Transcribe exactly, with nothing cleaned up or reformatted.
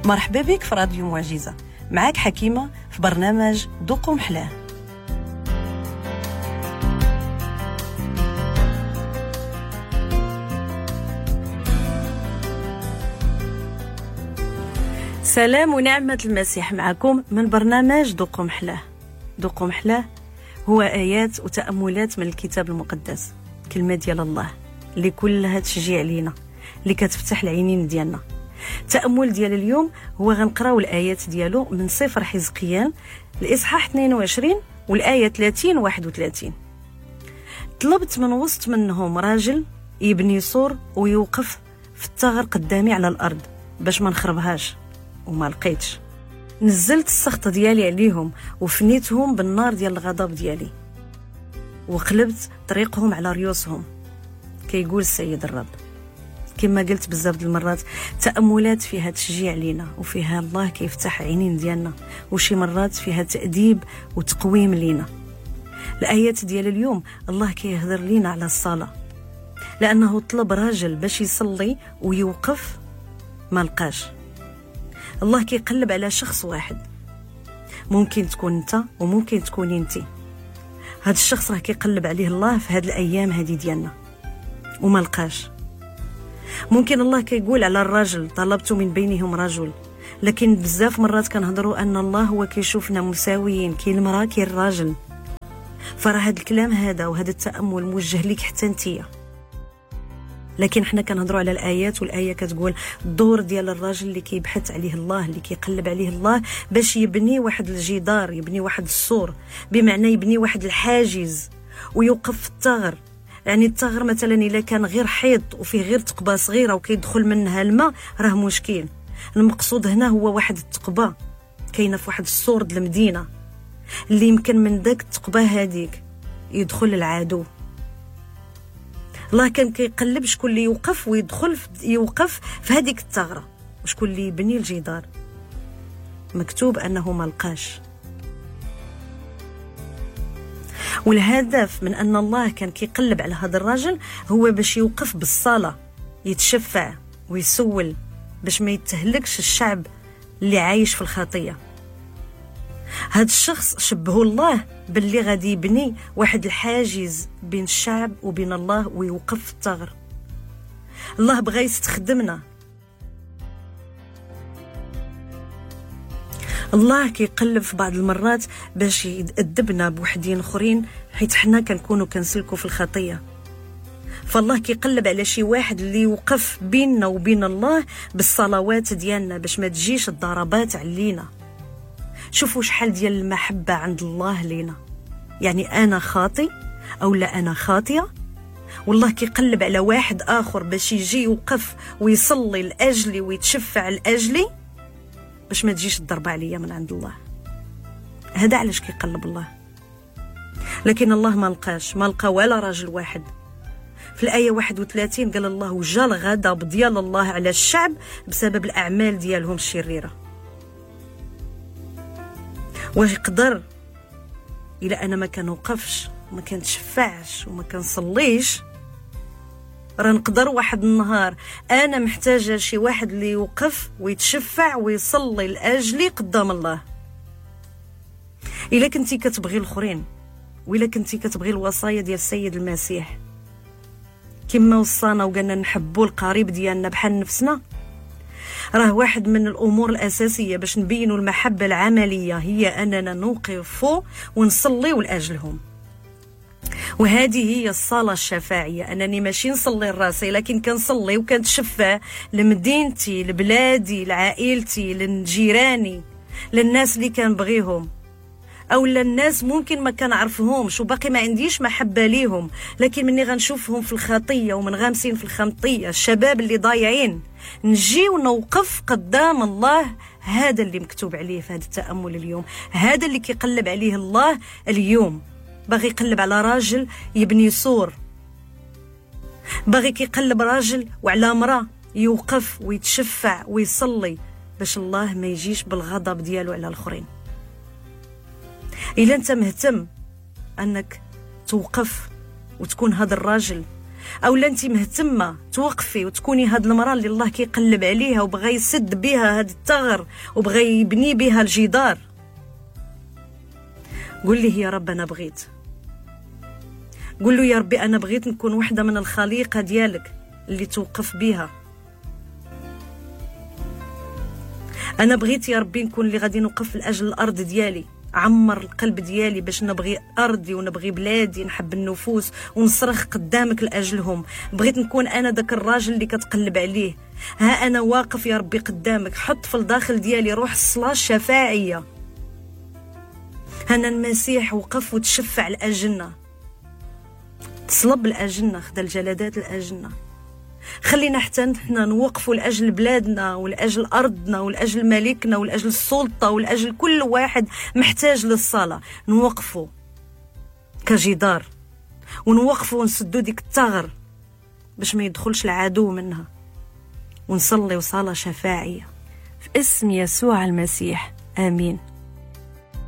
مرحبا بك في راديو معجزة. معاك حكيمة في برنامج ذوقوا محلاه. سلام ونعمة المسيح معكم من برنامج ذوقوا محلاه. ذوقوا محلاه هو آيات وتأملات من الكتاب المقدس، كلمة ديال الله اللي كلها تشجيع لينا، اللي كتفتح العينين ديالنا. التأمل ديال اليوم هو غنقراو الآيات ديالو من سفر حزقيال الإصحاح اثنين وعشرين والآية ثلاثين و واحد وثلاثين. طلبت من وسط منهم راجل يبني سور ويوقف في الثغر قدامي على الأرض باش ما نخربهاش، وما لقيتش. نزلت السخطة ديالي عليهم وفنيتهم بالنار ديال الغضب ديالي، وقلبت طريقهم على ريوسهم، كيقول السيد الرب. كما قلت بزاف د المرات، تأملات فيها تشجيع لينا، وفيها الله كيفتح عينين ديالنا، وشي مرات فيها تأديب وتقويم لينا. الآيات ديال اليوم الله كيهضر لينا على الصلاة، لأنه طلب راجل باش يصلي ويوقف ما لقاش. الله كيقلب على شخص واحد، ممكن تكون انت وممكن تكوني انت. هذا الشخص راه كيقلب عليه الله في هذه الأيام هذه ديالنا وما لقاش. ممكن الله كيقول على الرجل طلبت من بينهم رجل، لكن بزاف مرات كنهضروا ان الله هو كيشوفنا مساويين، كاين المراه كاين الراجل. فراه هذا الكلام هذا وهذا التأمل موجه ليك حتى انتيا، لكن حنا كنهضروا على الآيات، والآية كتقول الدور ديال الراجل اللي كيبحث عليه الله، اللي كيقلب عليه الله باش يبني واحد الجدار، يبني واحد السور، بمعنى يبني واحد الحاجز ويوقف في الثغر. يعني الثغر مثلا الا كان غير حيط وفيه غير تقبه صغيره وكيدخل منها الماء راه مشكل. المقصود هنا هو واحد التقبه كاينه في واحد السور د المدينه اللي يمكن من داك التقبه هذيك يدخل العدو. الله كان كيقلب شكون اللي يوقف ويدخل يوقف في هذيك الثغره، وشكون اللي يبني الجدار. مكتوب انه ما لقاش. والهدف من أن الله كان كيقلب على هذا الرجل هو باش يوقف بالصلاة، يتشفع ويسول باش ما يتهلكش الشعب اللي عايش في الخطية. هذا الشخص شبهه الله باللي غادي يبني واحد الحاجز بين الشعب وبين الله ويوقف في الثغر. الله بغى يستخدمنا. الله كيقلب في بعض المرات باش يأدبنا بوحدين اخرين، حيت حنا كنكونوا كنسلكوا في الخطيه. فالله كيقلب على شي واحد اللي يوقف بيننا وبين الله بالصلوات ديالنا باش ما تجيش الضربات علينا. شوفوا شحال ديال المحبه عند الله لينا. يعني انا خاطي او لا انا خاطيه، والله كيقلب على واحد اخر باش يجي يوقف ويصلي لاجلي ويتشفع لاجلي باش ما تجيش الضربة عليا من عند الله. هذا علاش كيقلب الله. لكن الله ما لقاش، ما لقى ولا راجل واحد. في الآية واحد وثلاثين قال الله وجا الغضب ديال الله على الشعب بسبب الأعمال ديالهم الشريرة. ويقدر إلى أنا ما كنوقفش وما كنتشفعش وما كنصليش، راه نقدر واحد النهار انا محتاجه شي واحد اللي يوقف ويتشفع ويصلي لاجلي قدام الله. الا كنتي كتبغي الاخرين، وإلا كنتي كتبغي الوصايا ديال السيد المسيح كما وصانا وقالنا نحبوا القريب ديالنا بحال نفسنا، راه واحد من الامور الاساسيه باش نبينوا المحبه العمليه هي اننا نوقفوا ونصليوا لاجلهم. وهذه هي الصلاة الشفاعية، أنني ماشي نصلي لراسي لكن كنصلي وكنتشفع لمدينتي، لبلادي، لعائلتي، لجيراني، للناس اللي كنبغيهم، أو للناس ممكن ما كنعرفهمش وباقي ما عنديش محبة ليهم، لكن مني غنشوفهم في الخطية ومنغمسين في الخطية، الشباب اللي ضايعين، نجي ونوقف قدام الله. هذا اللي مكتوب عليه في هذا التأمل اليوم، هذا اللي كيقلب عليه الله اليوم. باغي يقلب على راجل يبني سور، باغي كيقلب راجل وعلى مرأة يوقف ويتشفع ويصلي باش الله ما يجيش بالغضب ديالو على الاخرين. الا انت مهتم انك توقف وتكون هذا الراجل اولا انت مهتمه توقفي وتكوني هاد المراه اللي الله كيقلب عليها وبغى يسد بها هاد الثغر وبغى يبني بها الجدار. قول لي يا رب انا بغيت، قول له يا ربي انا بغيت نكون وحده من الخليقه ديالك اللي توقف بها. انا بغيت يا ربي نكون اللي غادي نوقف لاجل الارض ديالي، عمر القلب ديالي باش نبغي ارضي ونبغي بلادي، نحب النفوس ونصرخ قدامك لاجلهم. بغيت نكون انا داك الراجل اللي كتقلب عليه. ها انا واقف يا ربي قدامك، حط في الداخل ديالي روح الصلاه الشفاعيه. انا المسيح وقف وتشفع لاجلنا، تصلب لاجلنا، خدا الجلدات لاجلنا. خلينا حتى حنا نوقفوا لاجل بلادنا ولاجل ارضنا ولاجل ملكنا ولاجل السلطه ولاجل كل واحد محتاج للصلاه، نوقفوا كجدار ونوقفوا ونسدوا ديك الثغر باش ما يدخلش العدو منها، ونصلي صلاه شفاعيه في اسم يسوع المسيح. امين.